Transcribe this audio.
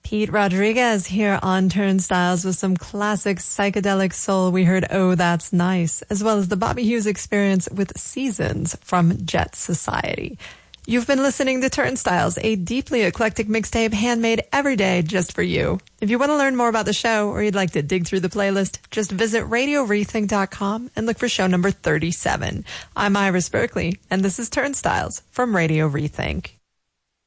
Pete Rodriguez here on Turnstiles with some classic psychedelic soul. We heard Oh That's Nice, as well as the Bobby Hughes Experience with Seasons from Jet Society. You've been listening to Turnstiles, a deeply eclectic mixtape handmade every day just for you. If you want to learn more about the show or you'd like to dig through the playlist, just visit RadioRethink.com and look for show number 37. I'm Iris Berkeley, and this is Turnstiles from Radio Rethink.